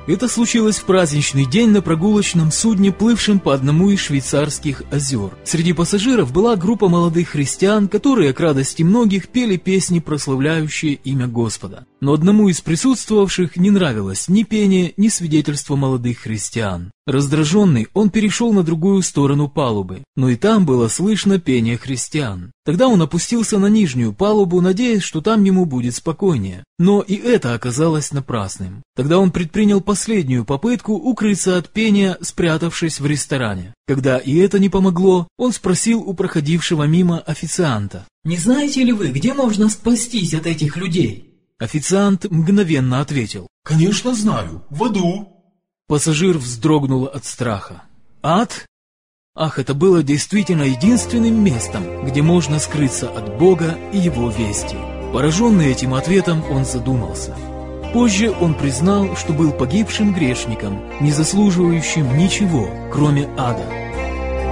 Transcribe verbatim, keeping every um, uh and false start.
Это случилось в праздничный день на прогулочном судне, плывшем по одному из швейцарских озер. Среди пассажиров была группа молодых христиан, которые, к радости многих, пели песни, прославляющие имя Господа. Но одному из присутствовавших не нравилось ни пение, ни свидетельство молодых христиан. Раздраженный, он перешел на другую сторону палубы, но и там было слышно пение христиан. Тогда он опустился на нижнюю палубу, надеясь, что там ему будет спокойнее. Но и это оказалось напрасным. Тогда он предпринял последнюю попытку укрыться от пения, спрятавшись в ресторане. Когда и это не помогло, он спросил у проходившего мимо официанта: «Не знаете ли вы, где можно спастись от этих людей?» Официант мгновенно ответил: «Конечно знаю, в аду». Пассажир вздрогнул от страха. Ад? Ах, это было действительно единственным местом, где можно скрыться от Бога и Его вести. Пораженный этим ответом, он задумался. Позже он признал, что был погибшим грешником, не заслуживающим ничего, кроме ада.